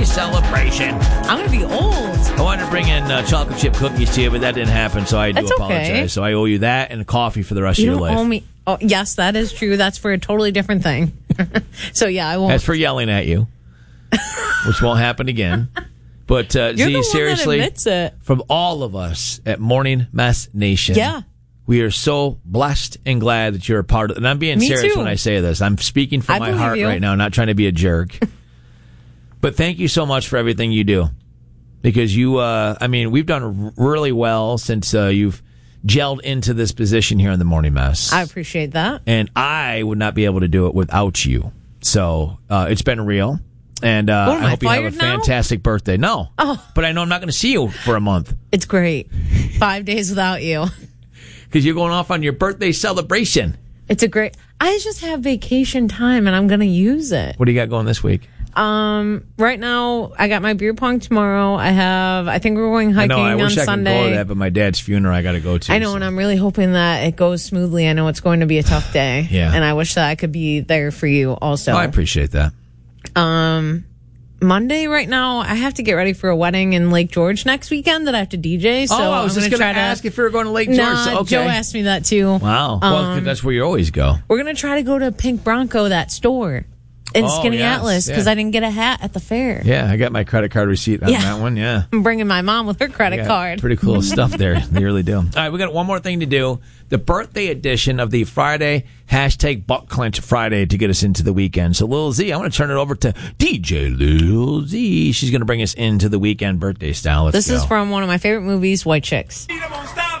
celebration. I'm going to be old. I wanted to bring in chocolate chip cookies to you, but that didn't happen, so I do That's apologize. okay. So I owe you that and coffee for the rest of You your don't life. owe me. Oh, yes, that is true. That's for a totally different thing. So, yeah, I won't. That's for yelling at you, which won't happen again. But You're Z, the one seriously, that admits it. from all of us at Morning Mess Nation, Yeah. we are so blessed and glad that you're a part of it. And I'm being Me serious too. when I say this. I'm speaking from I my believe heart you. right now, not trying to be a jerk. But thank you so much for everything you do. Because we've done really well since you've gelled into this position here in the Morning Mess. I appreciate that. And I would not be able to do it without you. So it's been real. And am I I hope you have a fired now? fantastic birthday. No. Oh. But I know I'm not going to see you for a month. It's great. 5 days without you. Because you're going off on your birthday celebration. It's a great. I just have vacation time and I'm going to use it. What do you got going this week? Right now, I got my beer pong tomorrow. I think we're going hiking I on wish I could Sunday. go to that, but my dad's funeral I got to go to. I know, and I'm really hoping that it goes smoothly. I know it's going to be a tough day. Yeah. And I wish that I could be there for you also. Oh, I appreciate that. Monday right now, I have to get ready for a wedding in Lake George next weekend that I have to DJ. So I was I'm just going going to to ask if you were going to Lake George. Nah, So, okay. Joe asked me that too. Wow. Well, that's where you always go. We're going to try to go to Pink Bronco, that store in Skinny yes, Atlas, because yeah. I didn't get a hat at the fair. Yeah, I got my credit card receipt on that one. Yeah. I'm bringing my mom with her credit Got card. Pretty cool stuff there. They really do. All right, we got one more thing to do. The birthday edition of the Friday #Butt Clench Friday to get us into the weekend. So, Lil Z, I'm going to turn it over to DJ Lil Z. She's going to bring us into the weekend birthday style. Let's This go. is from one of my favorite movies, White Chicks.